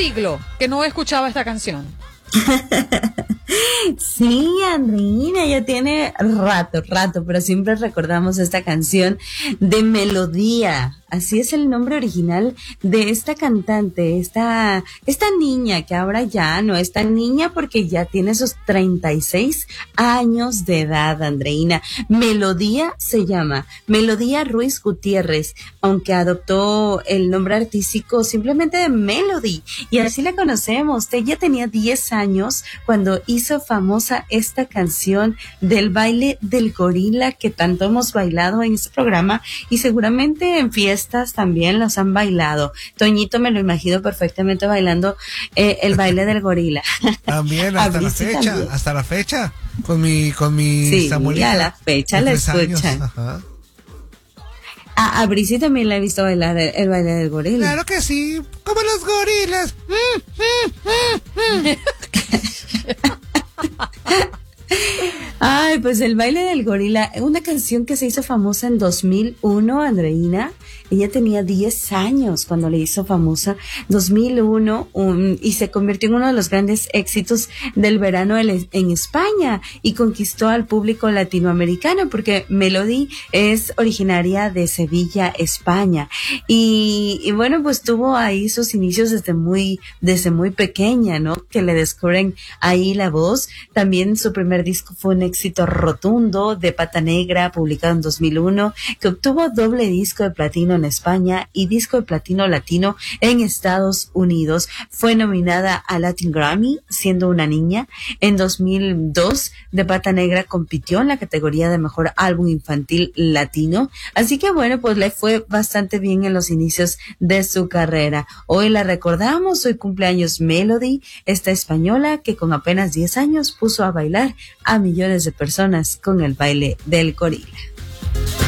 siglo que no escuchaba esta canción. Sí, Andreina, ya tiene rato, pero siempre recordamos esta canción de Melodía. Así es el nombre original de esta cantante, esta niña que ahora ya no es tan niña porque ya tiene sus 36 años de edad, Andreina. Melodía se llama, Melodía Ruiz Gutiérrez, aunque adoptó el nombre artístico simplemente de Melody, y así la conocemos. Ella tenía 10 años cuando hizo famosa esta canción del baile del gorila que tanto hemos bailado en este programa, y seguramente en fiestas también los han bailado. Toñito me lo imagino perfectamente bailando el baile del gorila. También hasta la fecha, con mi sí, Samuelita. A la fecha la escuchan. A Brisi también la he visto bailar el baile del gorila. Claro que sí, como los gorilas. Ay, pues el baile del gorila, una canción que se hizo famosa en 2001, Andreina. Ella tenía 10 años cuando le hizo famosa 2001 y se convirtió en uno de los grandes éxitos del verano en España y conquistó al público latinoamericano porque Melody es originaria de Sevilla, España. Y bueno, pues tuvo ahí sus inicios desde muy pequeña, ¿no? Que le descubren ahí la voz. También su primer disco fue un éxito rotundo de Pata Negra, publicado en 2001, que obtuvo doble disco de platino en España y disco de platino latino en Estados Unidos. Fue nominada a Latin Grammy siendo una niña. En 2002, de Pata Negra compitió en la categoría de mejor álbum infantil latino. Así que bueno, pues le fue bastante bien en los inicios de su carrera. Hoy la recordamos, hoy cumpleaños Melody, esta española que con apenas 10 años puso a bailar a millones de personas con el baile del gorila.